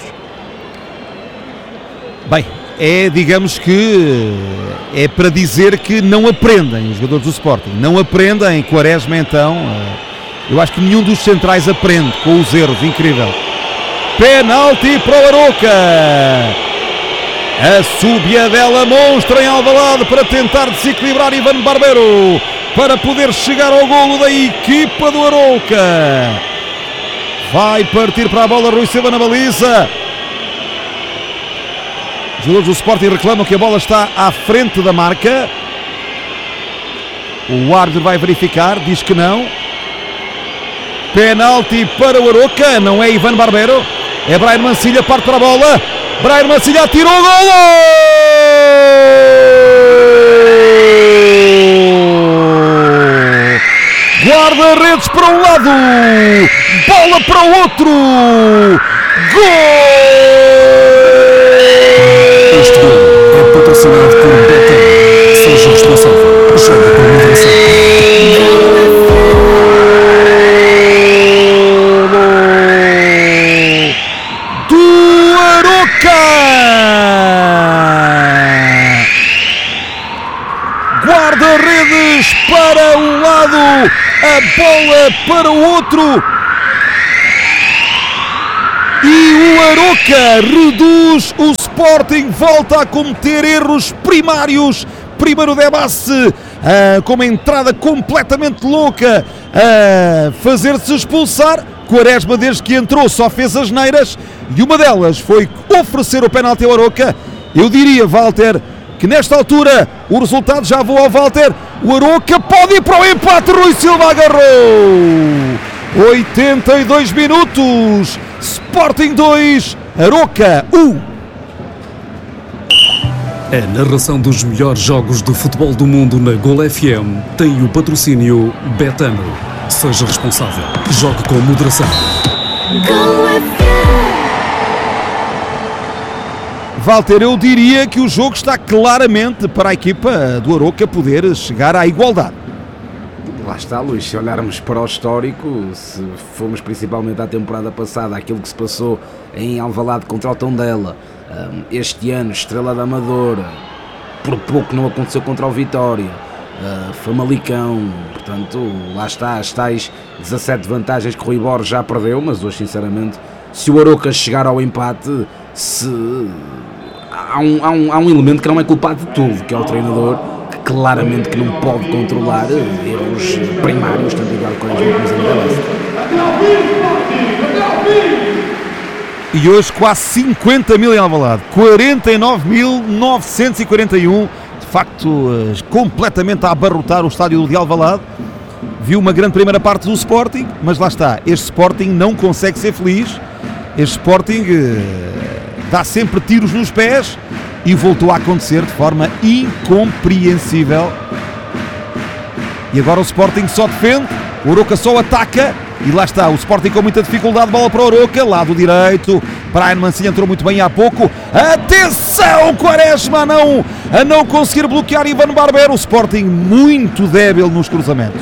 Bem, digamos que é para dizer que não aprendem os jogadores do Sporting, não aprendem. Quaresma então, eu acho que nenhum dos centrais aprende com os erros, incrível. Penalti para o Aroca, a súbia dela monstra em Alvalade para tentar desequilibrar Ivan Barbero, para poder chegar ao golo da equipa do Aroca. Vai partir para a bola Rui Silva na baliza. Os jogadores do Sporting reclamam que a bola está à frente da marca. O árbitro vai verificar, diz que não. Penalti para o Aroca, não é Ivan Barbero, é Brian Mancilha, parte para a bola. Brian Mancilha atirou o golo! Guarda-redes para um lado, bola para o outro, gol! Este gol é patrocinado por Better. Seja responsável. Joga com moderação. Do Aroca! Reduz para um lado, a bola para o outro. E o Aroca reduz, o Sporting volta a cometer erros primários. Primeiro Debassi com uma entrada completamente louca a fazer-se expulsar. Quaresma, desde que entrou, só fez asneiras e uma delas foi oferecer o penalti ao Aroca. Eu diria, Walter, que nesta altura o resultado já voa ao Walter. O Aroca pode ir para o empate. Rui Silva agarrou. 82 minutos. Sporting 2, Aroca 1. A narração dos melhores jogos de futebol do mundo na Gol FM tem o patrocínio Betano. Seja responsável. Jogue com moderação. Walter, eu diria que o jogo está claramente para a equipa do Aroca poder chegar à igualdade. Lá está, Luís, se olharmos para o histórico, se formos principalmente à temporada passada, aquilo que se passou em Alvalade contra o Tondela, este ano Estrela da Amadora, por pouco não aconteceu contra o Vitória, Famalicão, portanto, lá está, as tais 17 vantagens que Rui Borges já perdeu, mas hoje, sinceramente, se o Aroca chegar ao empate, há um elemento que não é culpado de tudo, que é o treinador, que claramente que não pode controlar erros primários, tanto igual como os últimos anos. E hoje quase 50 mil em Alvalade, 49.941, de facto completamente a abarrotar o estádio de Alvalade. Viu uma grande primeira parte do Sporting, mas lá está, este Sporting não consegue ser feliz, este Sporting dá sempre tiros nos pés e voltou a acontecer de forma incompreensível. E agora o Sporting só defende, o Aroca só ataca. E lá está, o Sporting com muita dificuldade, bola para o Aroca, lado direito, Brian Mancini entrou muito bem há pouco, atenção, Quaresma a não conseguir bloquear Ivan Barber, o Sporting muito débil nos cruzamentos.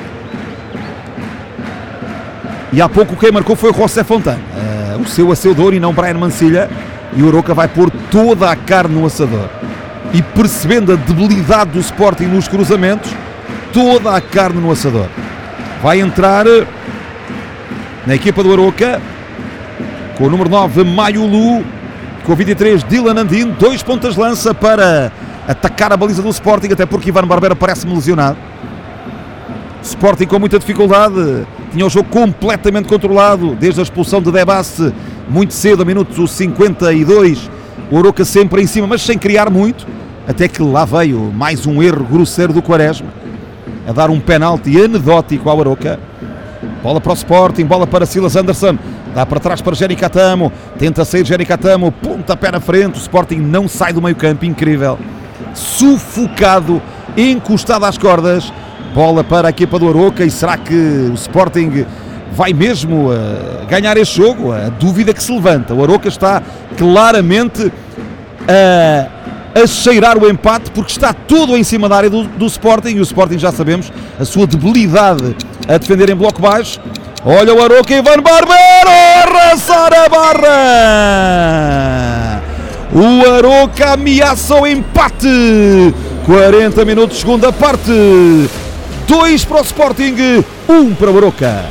E há pouco quem marcou foi o José Fontana, o seu assador e não Brian Mancilha, e o Aroca vai pôr toda a carne no assador. E percebendo a debilidade do Sporting nos cruzamentos, toda a carne no assador. Vai entrar na equipa do Aroca com o número 9 Mayulu, com o 23 Dylan Andin, 2 pontas de lança para atacar a baliza do Sporting, até porque Ivan Barbera parece-me lesionado. Sporting com muita dificuldade, tinha o jogo completamente controlado desde a expulsão de Debassi muito cedo, a minuto 52, o Aroca sempre em cima, mas sem criar muito, até que lá veio mais um erro grosseiro do Quaresma a dar um penalti anedótico ao Aroca. Bola para o Sporting, bola para Silas Anderson, dá para trás para Jenny Catamo, tenta sair Jenny Catamo, pontapé na frente, o Sporting não sai do meio campo, incrível, sufocado, encostado às cordas. Bola para a equipa do Aroca, e será que o Sporting vai mesmo ganhar este jogo? A dúvida que se levanta. O Aroca está claramente a cheirar o empate, porque está tudo em cima da área do Sporting, e o Sporting, já sabemos, a sua debilidade a defender em bloco baixo. Olha o Aroca, Ivan Barbero a arrasar a barra. O Aroca ameaça o empate. 40 minutos, segunda parte. 2 para o Sporting, 1 para o Aroca.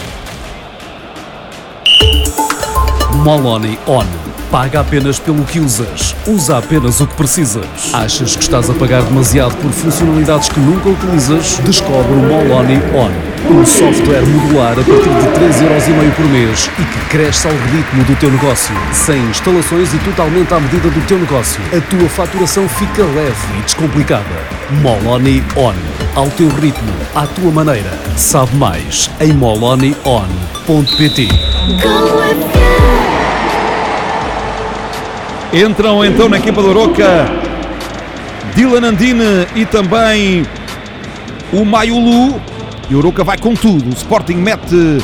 Moloni On. Paga apenas pelo que usas. Usa apenas o que precisas. Achas que estás a pagar demasiado por funcionalidades que nunca utilizas? Descobre o Moloni On. Um software modular a partir de 3,5€ por mês e que cresce ao ritmo do teu negócio. Sem instalações e totalmente à medida do teu negócio. A tua faturação fica leve e descomplicada. Moloni On. Ao teu ritmo, à tua maneira. Sabe mais em molonion.pt. Entram então na equipa do Aroca Dylan Andine e também o Mayulu, e o Aroca vai com tudo. O Sporting mete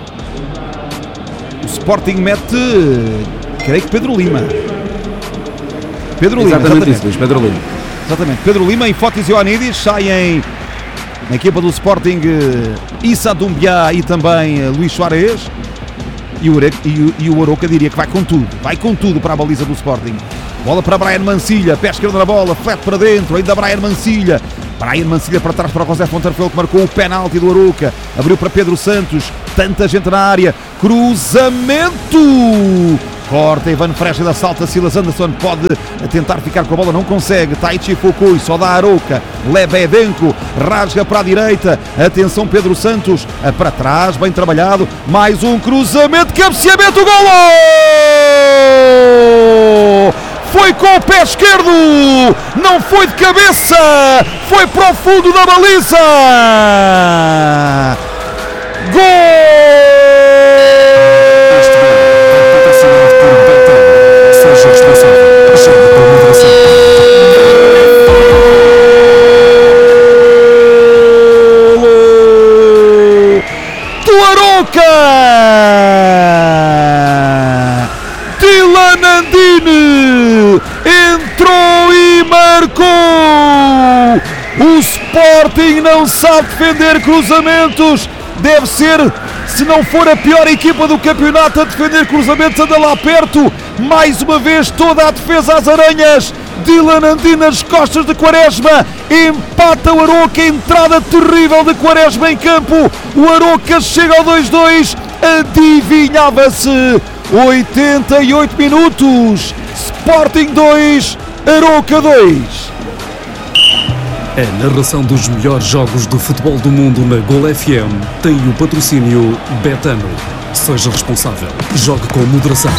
creio que Pedro Lima. Exatamente isso, Luís, Pedro Lima. Exatamente, Pedro Lima e Fotis Ioannidis saem na equipa do Sporting, Issa Doumbia e também Luís Soares. E o Aroca diria que vai com tudo para a baliza do Sporting. Bola para Brian Mancilha, pé esquerdo na bola, flat para dentro, ainda Brian Mancilha, Brian Mancilha para trás para o José Fontarfel, que marcou o penalti do Arouca. Abriu para Pedro Santos, tanta gente na área, cruzamento, corta Ivan Freixas, salta Silas Anderson, pode tentar ficar com a bola, não consegue. Taichi Fukui, só dá Arouca. Lebedenko rasga para a direita, atenção Pedro Santos, para trás, bem trabalhado, mais um cruzamento, cabeceamento, golo! Foi com o pé esquerdo, não foi de cabeça, foi para o fundo da baliza. Gol! Seja responsável. Jogue com moderação. Do Arouca! Dylan Andine entrou e marcou! O Sporting não sabe defender cruzamentos, deve ser, se não for a pior equipa do campeonato a defender cruzamentos, anda lá perto, mais uma vez toda a defesa às aranhas. Dylan Andine nas costas de Quaresma, empata o Arouca, entrada terrível de Quaresma em campo, o Arouca chega ao 2-2, adivinhava-se. 88 minutos, Sporting 2, Arouca 2. A narração dos melhores jogos do futebol do mundo na Gol FM tem o patrocínio Betano. Seja responsável. Jogue com moderação.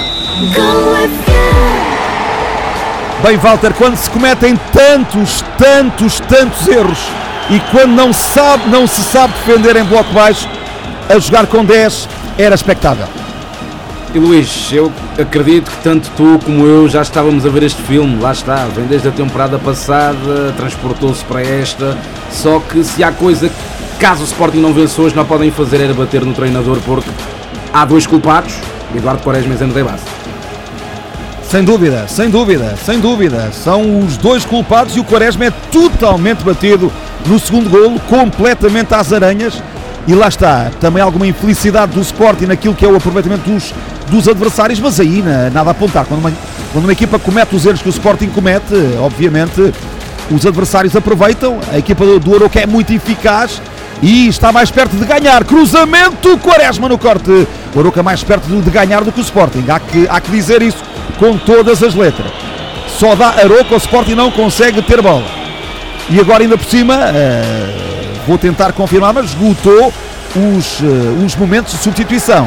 Bem, Walter, quando se cometem tantos erros e quando não se sabe defender em bloco baixo, a jogar com 10 era expectável. E Luís, eu acredito que tanto tu como eu já estávamos a ver este filme, lá está, vem desde a temporada passada, transportou-se para esta, só que se há coisa que, caso o Sporting não vence hoje, não podem fazer era bater no treinador, porque há dois culpados, Eduardo Quaresma e Zé Ribas. Sem dúvida, são os dois culpados e o Quaresma é totalmente batido no segundo golo, completamente às aranhas. E lá está, também alguma infelicidade do Sporting naquilo que é o aproveitamento dos adversários, mas aí nada a apontar. Quando uma equipa comete os erros que o Sporting comete, obviamente os adversários aproveitam. A equipa do Arouca é muito eficaz e está mais perto de ganhar. Cruzamento, Quaresma no corte. O Arouca mais perto de ganhar do que o Sporting, há que dizer isso com todas as letras. Só dá Arouca, o Sporting não consegue ter bola. E agora ainda por cima... vou tentar confirmar, mas esgotou os momentos de substituição.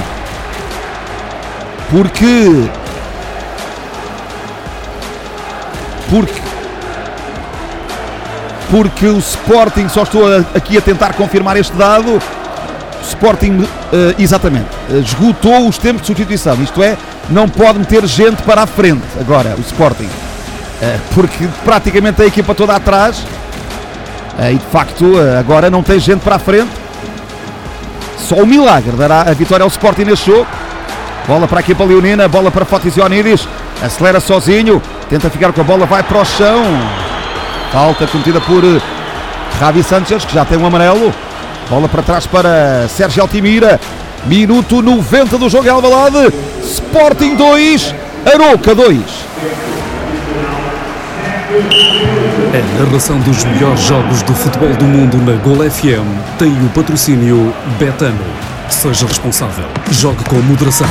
Porque o Sporting, só estou aqui a tentar confirmar este dado, o Sporting, exatamente, esgotou os tempos de substituição, isto é, não pode meter gente para a frente agora, o Sporting, porque praticamente a equipa toda atrás. E de facto agora não tem gente para a frente. Só o milagre dará a vitória ao Sporting neste jogo. Bola para a equipa leonina, bola para Fotis Ioannidis, acelera sozinho, tenta ficar com a bola, vai para o chão. Falta cometida por Javi Sanchez, que já tem um amarelo. Bola para trás para Sérgio Altimira. Minuto 90 do jogo em Alvalade. Sporting 2, Arouca 2. A narração dos melhores jogos do futebol do mundo na Gol FM tem o patrocínio Betano. Seja responsável. Jogue com moderação.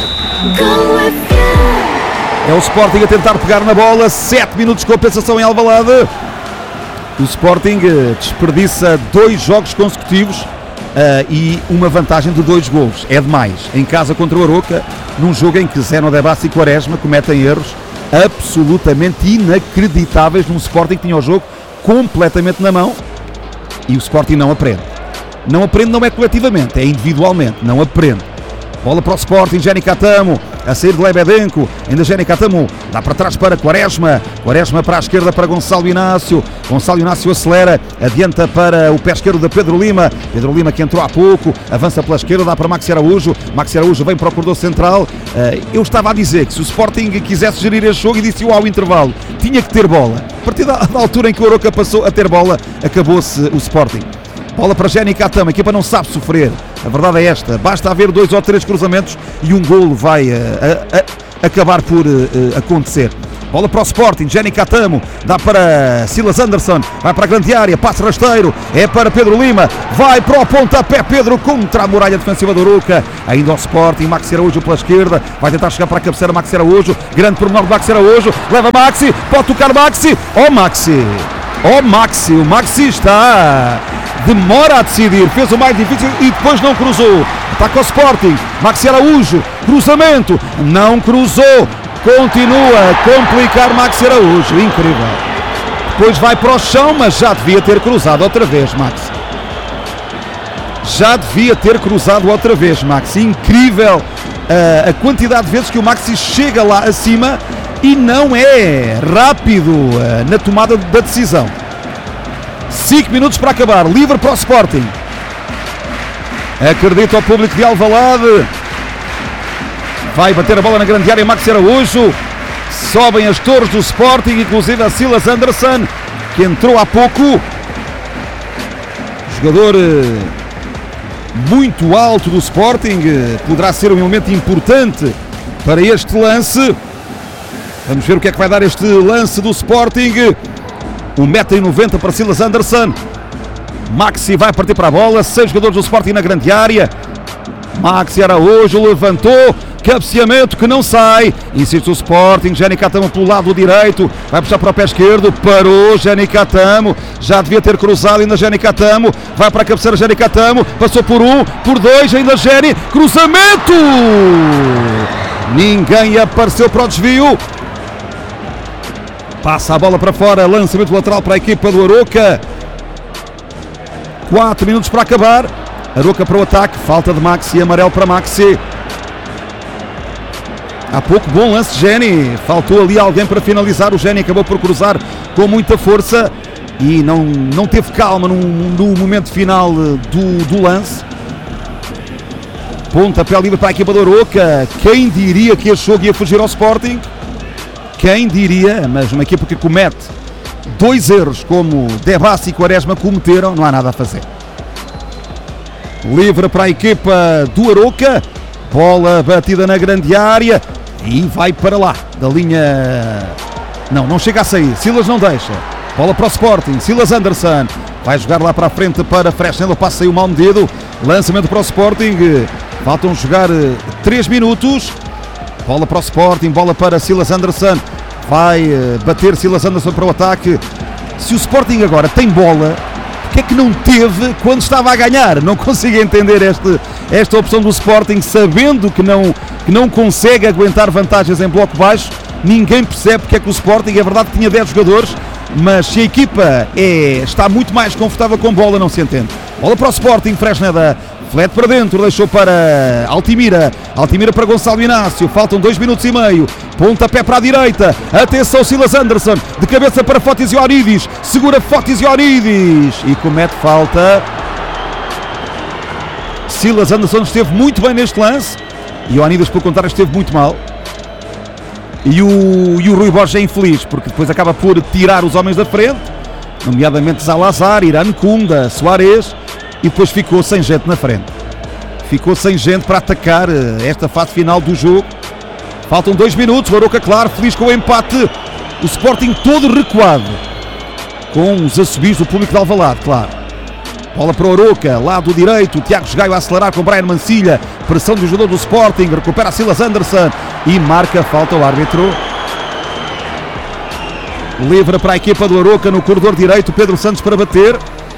É o Sporting a tentar pegar na bola. 7 minutos de compensação em Alvalade. O Sporting desperdiça 2 jogos consecutivos e uma vantagem de 2 golos. É demais. Em casa contra o Arouca, num jogo em que Zeno Debassi e Quaresma cometem erros absolutamente inacreditáveis num Sporting que tinha o jogo completamente na mão e o Sporting não aprende. Não aprende, não é coletivamente, é individualmente, não aprende. Bola para o Sporting, Jenny Catamo, a sair de Lebedenko, ainda Jenny Catamo, dá para trás para Quaresma, Quaresma para a esquerda para Gonçalo Inácio, Gonçalo Inácio acelera, adianta para o pé esquerdo de Pedro Lima que entrou há pouco, avança pela esquerda, dá para Maxi Araújo vem para o corredor central. Eu estava a dizer que se o Sporting quisesse gerir este jogo e disse-o ao intervalo, tinha que ter bola. A partir da altura em que o Arouca passou a ter bola, acabou-se o Sporting. Bola para Jenny Catamo, a equipa não sabe sofrer, a verdade é esta, basta haver 2 ou 3 cruzamentos e um golo vai acabar por acontecer. Bola para o Sporting, Jenny Catamo, dá para Silas Anderson, vai para a grande área, passe rasteiro, é para Pedro Lima, vai para o pontapé, Pedro contra a muralha defensiva do Arouca, ainda ao Sporting, Maxi Araújo pela esquerda, vai tentar chegar para a cabeceira, Maxi Araújo, grande pormenor de Maxi Araújo, leva Maxi, pode tocar Maxi, Maxi, o Maxi demora a decidir, fez o mais difícil e depois não cruzou, ataca o Sporting, Maxi Araújo, cruzamento, não cruzou, continua a complicar Maxi Araújo, incrível. Depois vai para o chão, mas já devia ter cruzado outra vez, Maxi. Já devia ter cruzado outra vez, Maxi. Incrível a quantidade de vezes que o Maxi chega lá acima e não é rápido na tomada da decisão. 5 minutos para acabar, livre para o Sporting. Acredito ao público de Alvalade. Vai bater a bola na grande área, Maxi Araújo. Sobem as torres do Sporting, inclusive a Silas Anderson, que entrou há pouco. Jogador muito alto do Sporting, poderá ser um elemento importante para este lance. Vamos ver o que é que vai dar este lance do Sporting. 1,90 m para Silas Anderson. Maxi vai partir para a bola, 6 jogadores do Sporting na grande área. Maxi Araújo levantou, cabeceamento que não sai, insiste o Sporting, Jenny Catamo pelo lado direito, vai puxar para o pé esquerdo, parou Jenny Catamo, já devia ter cruzado ainda Jenny Catamo, vai para a cabeceira Jenny Catamo, passou por 1, por 2, ainda Jenny, cruzamento! Ninguém apareceu para o desvio, passa a bola para fora, lançamento lateral para a equipa do Arouca, 4 minutos para acabar. Arouca para o ataque, falta de Maxi, amarelo para Maxi. Há pouco, bom lance de Jenny, faltou ali alguém para finalizar, o Jenny acabou por cruzar com muita força e não teve calma no momento final do lance. Pontapé livre para a equipa do Arouca, quem diria que este jogo ia fugir ao Sporting? Quem diria, mas uma equipa que comete 2 erros como Debassi e Quaresma cometeram, não há nada a fazer. Livre para a equipa do Arouca, bola batida na grande área e vai para lá, da linha, não chega a sair, Silas não deixa, bola para o Sporting, Silas Anderson, vai jogar lá para a frente para Fresnel, o passe saiu mal medido, lançamento para o Sporting, faltam jogar 3 minutos, bola para o Sporting, bola para Silas Anderson, vai bater Silas Anderson para o ataque. Se o Sporting agora tem bola, que é que não teve quando estava a ganhar? Não consigo entender esta opção do Sporting, sabendo que não consegue aguentar vantagens em bloco baixo. Ninguém percebe porque é que o Sporting, é verdade que tinha 10 jogadores, mas se a equipa está muito mais confortável com bola, não se entende. Bola para o Sporting, Fresneda, flete para dentro, deixou para Altimira para Gonçalo Inácio, faltam 2 minutos e meio, pontapé para a direita, atenção Silas Anderson, de cabeça para Fotis Ioannidis, segura Fotis Ioannidis e comete falta. Silas Anderson esteve muito bem neste lance, Ioannidis pelo contrário esteve muito mal. E o Rui Borges é infeliz, porque depois acaba por tirar os homens da frente, nomeadamente Zalazar, Irán Kunda, Soares, e depois ficou sem gente na frente. Ficou sem gente para atacar esta fase final do jogo. Faltam 2 minutos, o Arouca, claro, feliz com o empate. O Sporting todo recuado, com os assobios do público de Alvalade, claro. Bola para o Arouca, lado direito, Tiago Gaio a acelerar com Brian Mancilha, pressão do jogador do Sporting, recupera a Silas Anderson e marca falta o árbitro. Livre para a equipa do Arouca no corredor direito, Pedro Santos para bater.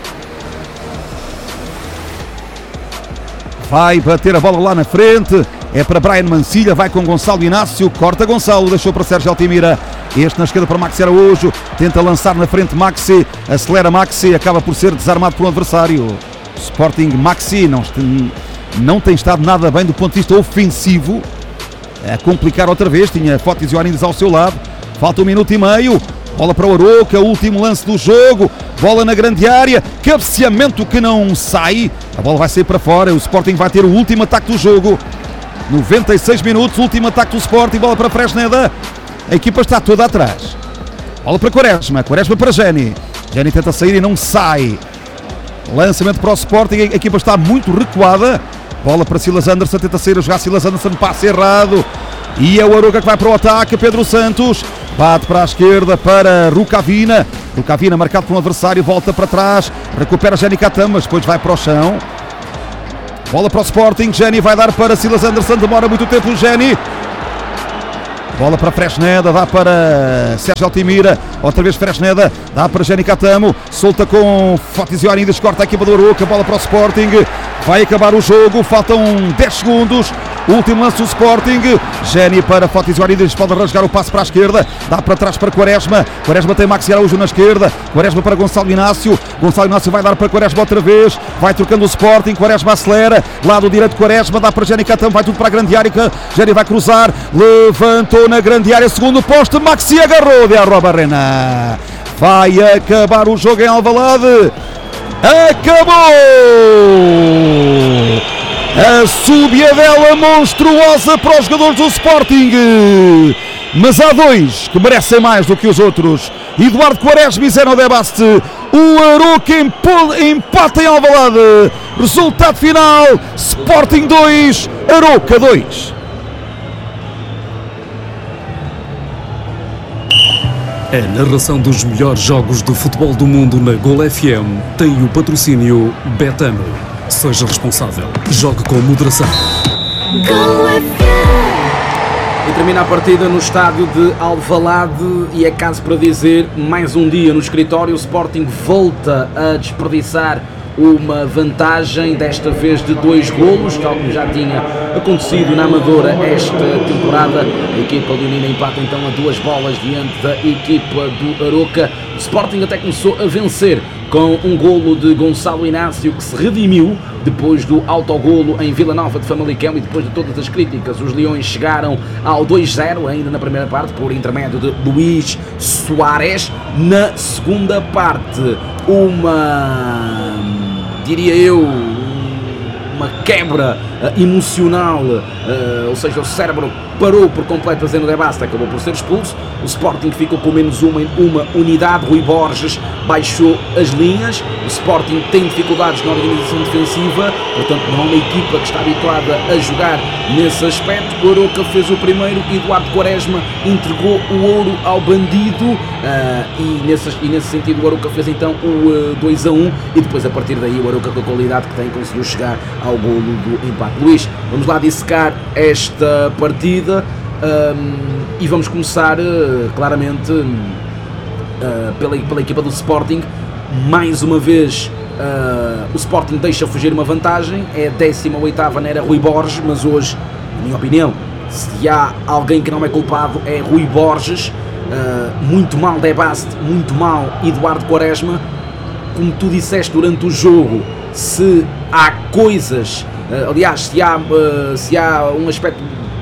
Vai bater a bola lá na frente, é para Brian Mancilha, vai com Gonçalo Inácio, corta Gonçalo, deixou para Sérgio Altimira, este na esquerda para Maxi Araújo, tenta lançar na frente Maxi, acelera Maxi, acaba por ser desarmado por um adversário. Sporting Maxi não tem estado nada bem do ponto de vista ofensivo, a complicar outra vez, tinha Fotis Ioannidis ao seu lado, falta 1 minuto e meio, bola para o Arouca, último lance do jogo, bola na grande área, cabeceamento que não sai, a bola vai sair para fora, o Sporting vai ter o último ataque do jogo, 96 minutos, último ataque do Sporting, bola para Fresneda, a equipa está toda atrás, bola para Quaresma para Jenny tenta sair e não sai, lançamento para o Sporting, a equipa está muito recuada, bola para Silas Anderson, tenta sair a jogar Silas Anderson, passe errado, e é o Arouca que vai para o ataque, Pedro Santos, bate para a esquerda para Rukavina. Rukavina marcado por um adversário, volta para trás, recupera Jenny Katam, mas depois vai para o chão. Bola para o Sporting, Jenny vai dar para Silas Anderson, demora muito tempo o Jenny. Bola para Fresneda, dá para Sérgio Altimira, outra vez Fresneda, dá para Jenny Catamo, solta com Fotiziorides, corta a equipa do Arouca, bola para o Sporting, vai acabar o jogo, faltam 10 segundos, último lance do Sporting, Jenny para Fotiziorides, pode rasgar o passo para a esquerda, dá para trás para Quaresma, Quaresma tem Maxi Araújo na esquerda, Quaresma para Gonçalo Inácio, Gonçalo Inácio vai dar para Quaresma outra vez, vai trocando o Sporting, Quaresma acelera, lado direito Quaresma, dá para Jenny Catamo, vai tudo para a grande área, Jenny vai cruzar, levantou na grande área, segundo poste, Maxi agarrou de Arroba Arena. Vai acabar o jogo em Alvalade. Acabou! A subiadela monstruosa para os jogadores do Sporting. Mas há dois que merecem mais do que os outros. Eduardo Quaresma e Zeno De Baste. O Arouca empata em Alvalade. Resultado final: Sporting 2, Arouca 2. A narração dos melhores jogos do futebol do mundo na Gol FM tem o patrocínio Betano. Seja responsável. Jogue com moderação. E termina a partida no estádio de Alvalade e é caso para dizer, mais um dia no escritório, o Sporting volta a desperdiçar uma vantagem, desta vez de 2 golos, tal como já tinha acontecido na Amadora esta temporada. A equipa leonina empata então a 2 bolas diante da equipa do Arouca. O Sporting até começou a vencer com um golo de Gonçalo Inácio, que se redimiu depois do autogolo em Vila Nova de Famalicão, e depois de todas as críticas os Leões chegaram ao 2-0 ainda na primeira parte por intermédio de Luís Soares. Na segunda parte, diria eu, uma quebra emocional, ou seja, o cérebro parou por completo a Zeno De Baste, acabou por ser expulso. O Sporting ficou com menos uma unidade. Rui Borges baixou as linhas. O Sporting tem dificuldades na organização defensiva, portanto não é uma equipa que está habituada a jogar nesse aspecto. O Arouca fez o primeiro, Eduardo Quaresma entregou o ouro ao bandido, e nesse sentido o Arouca fez então o 2-1, e depois a partir daí o Arouca, com a qualidade que tem, conseguiu chegar ao golo do empate. Luís, vamos lá dissecar esta partida. E vamos começar claramente pela equipa do Sporting. Mais uma vez o Sporting deixa fugir uma vantagem, é a 18ª na era Rui Borges, mas hoje, na minha opinião, se há alguém que não é culpado é Rui Borges. Muito mal De Baste, muito mal Eduardo Quaresma. Como tu disseste durante o jogo, se há coisas, aliás, se há um aspecto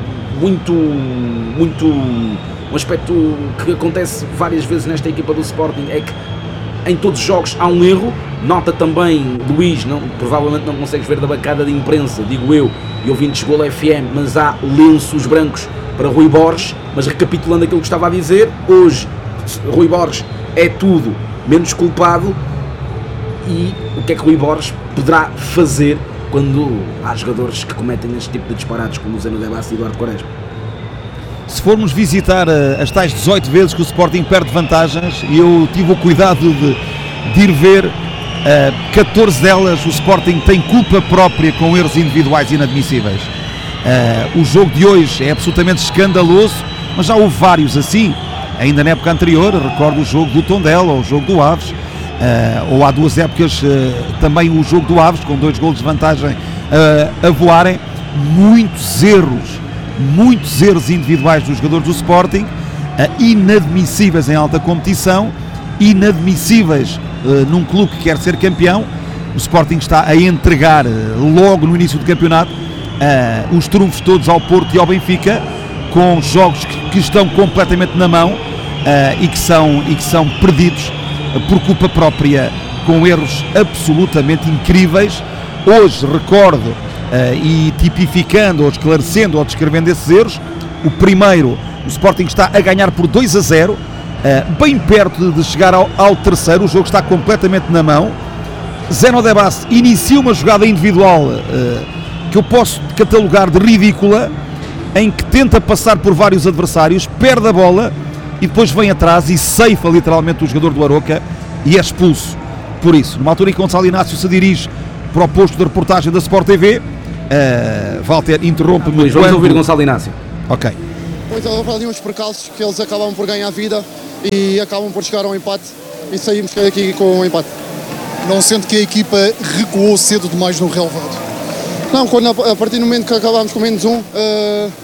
um aspecto que acontece várias vezes nesta equipa do Sporting, é que em todos os jogos há um erro. Nota também, Luís, provavelmente não consegues ver da bancada de imprensa, digo eu, e ouvintes de Gol FM, mas há lenços brancos para Rui Borges. Mas recapitulando aquilo que estava a dizer, hoje Rui Borges é tudo menos culpado. E o que é que Rui Borges poderá fazer quando há jogadores que cometem este tipo de disparates, como o Zeno De Baste e Eduardo Quaresma? Se formos visitar as tais 18 vezes que o Sporting perde vantagens, e eu tive o cuidado de ir ver, 14 delas o Sporting tem culpa própria com erros individuais inadmissíveis. O jogo de hoje é absolutamente escandaloso, mas já houve vários assim, ainda na época anterior. Recordo o jogo do Tondela ou o jogo do Aves, ou há 2 épocas também o jogo do Aves, com 2 golos de vantagem a voarem. Muitos erros individuais dos jogadores do Sporting, inadmissíveis em alta competição, inadmissíveis num clube que quer ser campeão. O Sporting está a entregar logo no início do campeonato os trunfos todos ao Porto e ao Benfica, com jogos que estão completamente na mão, e que são perdidos por culpa própria, com erros absolutamente incríveis. Hoje recordo, e tipificando ou esclarecendo ou descrevendo esses erros, o primeiro, o Sporting está a ganhar por 2-0, bem perto de chegar ao terceiro. O jogo está completamente na mão. Zeno De Baste inicia uma jogada individual que eu posso catalogar de ridícula, em que tenta passar por vários adversários, perde a bola, e depois vem atrás e ceifa literalmente o jogador do Aroca e é expulso. Por isso, numa altura em que Gonçalo Inácio se dirige para o posto de reportagem da Sport TV, Walter interrompe-me. Vamos ouvir Gonçalo Inácio. Ok. Pois houve ali uns percalços que eles acabam por ganhar vida e acabam por chegar ao empate e saímos daqui com o empate. Não sente que a equipa recuou cedo demais no relevado? Não, a partir do momento que acabámos com menos um,